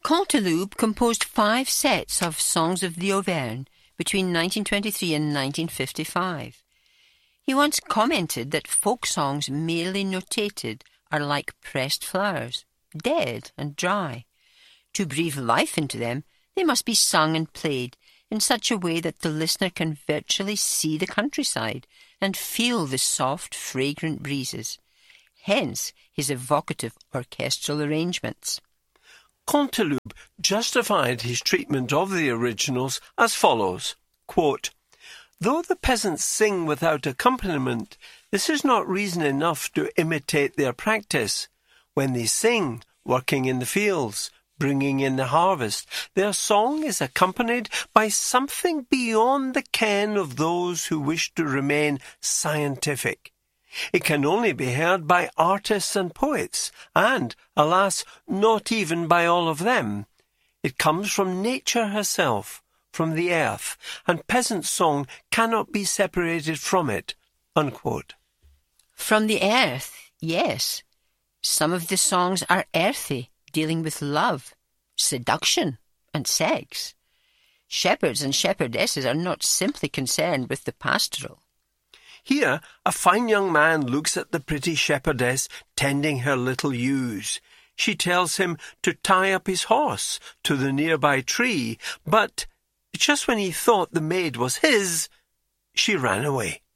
Canteloube composed 5 sets of Songs of the Auvergne between 1923 and 1955. He once commented that folk songs merely notated are like pressed flowers, dead and dry. To breathe life into them, they must be sung and played in such a way that the listener can virtually see the countryside and feel the soft, fragrant breezes. Hence his evocative orchestral arrangements. Canteloube justified his treatment of the originals as follows, quote, "Though the peasants sing without accompaniment, this is not reason enough to imitate their practice. When they sing, working in the fields, bringing in the harvest, their song is accompanied by something beyond the ken of those who wish to remain scientific. It can only be heard by artists and poets, and, alas, not even by all of them. It comes from nature herself, from the earth, and peasant song cannot be separated from it." Unquote. From the earth, yes. Some of the songs are earthy, dealing with love, seduction, and sex. Shepherds and shepherdesses are not simply concerned with the pastoral. Here, a fine young man looks at the pretty shepherdess tending her little ewes. She tells him to tie up his horse to the nearby tree, but just when he thought the maid was his, she ran away.